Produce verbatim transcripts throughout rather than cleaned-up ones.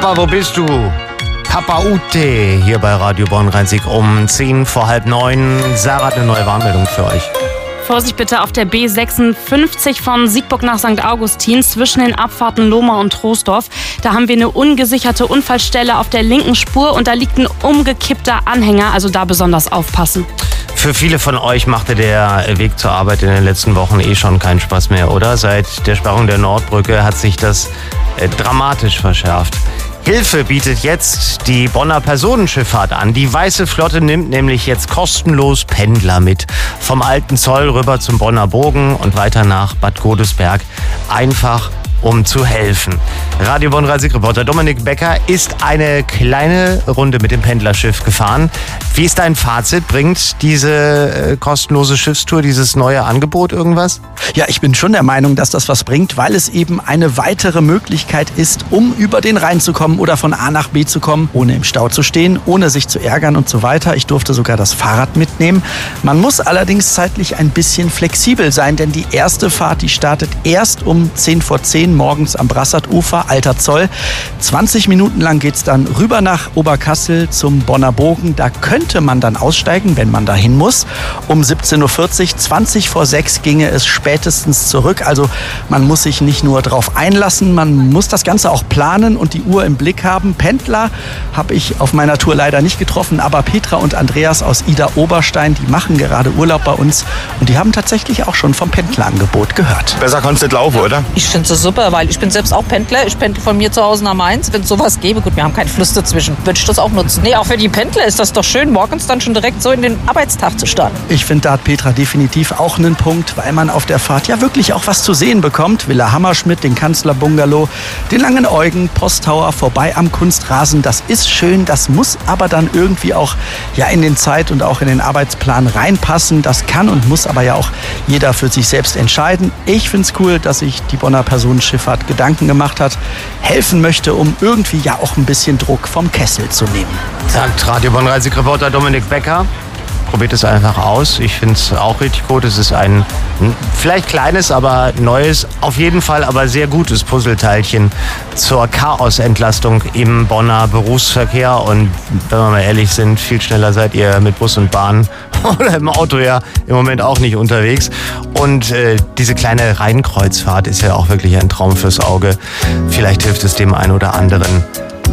Papa, wo bist du? Papa Ute, hier bei Radio Bonn-Rhein-Sieg um zehn vor halb neun. Sarah hat eine neue Warnmeldung für euch. Vorsicht bitte auf der B sechsundfünfzig von Siegburg nach Sankt Augustin zwischen den Abfahrten Lohmar und Troisdorf. Da haben wir eine ungesicherte Unfallstelle auf der linken Spur und da liegt ein umgekippter Anhänger, also da besonders aufpassen. Für viele von euch machte der Weg zur Arbeit in den letzten Wochen eh schon keinen Spaß mehr, oder? Seit der Sperrung der Nordbrücke hat sich das äh, dramatisch verschärft. Hilfe bietet jetzt die Bonner Personenschifffahrt an. Die Weiße Flotte nimmt nämlich jetzt kostenlos Pendler mit. Vom Alten Zoll rüber zum Bonner Bogen und weiter nach Bad Godesberg. Einfach um zu helfen. Radio Bonn-Rhein-Sieg-Reporter Dominik Becker ist eine kleine Runde mit dem Pendlerschiff gefahren. Wie ist dein Fazit? Bringt diese äh, kostenlose Schiffstour, dieses neue Angebot irgendwas? Ja, ich bin schon der Meinung, dass das was bringt, weil es eben eine weitere Möglichkeit ist, um über den Rhein zu kommen oder von A nach B zu kommen, ohne im Stau zu stehen, ohne sich zu ärgern und so weiter. Ich durfte sogar das Fahrrad mitnehmen. Man muss allerdings zeitlich ein bisschen flexibel sein, denn die erste Fahrt, die startet erst um zehn vor zehn morgens am Brassertufer, Alter Zoll. zwanzig Minuten lang geht es dann rüber nach Oberkassel zum Bonner Bogen. Da könnte man dann aussteigen, wenn man dahin muss. Um siebzehn Uhr vierzig, zwanzig vor sechs ginge es spätestens zurück. Also man muss sich nicht nur drauf einlassen, man muss das Ganze auch planen und die Uhr im Blick haben. Pendler habe ich auf meiner Tour leider nicht getroffen, aber Petra und Andreas aus Ida-Oberstein, die machen gerade Urlaub bei uns und die haben tatsächlich auch schon vom Pendlerangebot gehört. Besser kannst du nicht laufen, oder? Ich finde es super, weil ich bin selbst auch Pendler. Ich pendle von mir zu Hause nach Mainz. Wenn es sowas gäbe, gut, wir haben keinen Fluss dazwischen, würde ich das auch nutzen. Nee, auch für die Pendler ist das doch schön, morgens dann schon direkt so in den Arbeitstag zu starten. Ich finde, da hat Petra definitiv auch einen Punkt, weil man auf der Fahrt ja wirklich auch was zu sehen bekommt. Villa Hammerschmidt, den Kanzlerbungalow, den Langen Eugen, Posttower, vorbei am Kunstrasen. Das ist schön, das muss aber dann irgendwie auch ja in den Zeit- und auch in den Arbeitsplan reinpassen. Das kann und muss aber ja auch jeder für sich selbst entscheiden. Ich finde es cool, dass sich die Bonner Personenschifffahrt Gedanken gemacht hat, helfen möchte, um irgendwie ja auch ein bisschen Druck vom Kessel zu nehmen. Sagt Radio Bonn-Rhein-Sieg-Reporter Dominik Becker. Probiert es einfach aus. Ich finde es auch richtig gut. Es ist ein vielleicht kleines, aber neues, auf jeden Fall aber sehr gutes Puzzleteilchen zur Chaosentlastung im Bonner Berufsverkehr. Und wenn wir mal ehrlich sind, viel schneller seid ihr mit Bus und Bahn oder im Auto ja im Moment auch nicht unterwegs. Und äh, diese kleine Rheinkreuzfahrt ist ja auch wirklich ein Traum fürs Auge. Vielleicht hilft es dem einen oder anderen,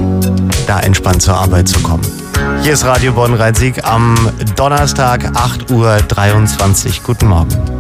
da entspannt zur Arbeit zu kommen. Hier ist Radio Bonn-Rhein-Sieg am Donnerstag, acht Uhr dreiundzwanzig. Guten Morgen.